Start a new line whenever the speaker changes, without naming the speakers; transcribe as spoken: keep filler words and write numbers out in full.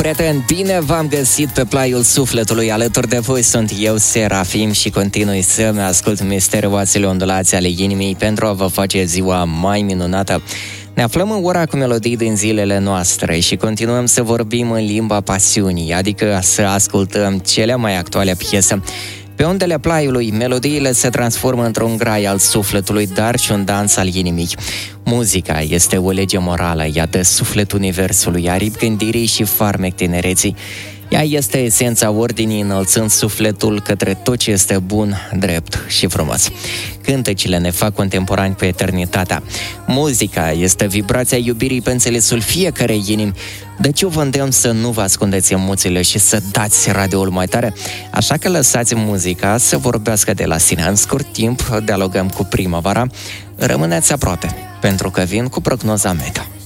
prieteni, bine v-am găsit pe plaiul sufletului. Alături de voi sunt eu, Serafim, și continui să-mi ascult misterioasele ondulații ale inimii pentru a vă face ziua mai minunată. Ne aflăm în ora cu melodii din zilele noastre și continuăm să vorbim în limba pasiunii, adică să ascultăm cele mai actuale piese. Pe undele plaiului, melodiile se transformă într-un grai al sufletului, dar și un dans al inimii. Muzica este o lege morală, ea dă suflet universului, aripi gândirii și farmec tinereții. Ea este esența ordinii, înălțând sufletul către tot ce este bun, drept și frumos. Cântecile ne fac contemporani cu eternitatea. Muzica este vibrația iubirii pe înțelesul fiecarei inimi. Deci eu vă îndemn să nu vă ascundeți emoțiile și să dați radioul mai tare, așa că lăsați muzica să vorbească de la sine. În scurt timp dialogăm cu primăvara. Rămâneți aproape, pentru că vin cu prognoza meteo.